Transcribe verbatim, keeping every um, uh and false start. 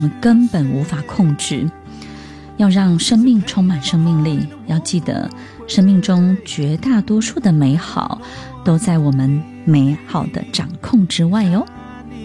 我们根本无法控制。要让生命充满生命力，要记得生命中绝大多数的美好都在我们美好的掌控之外哟。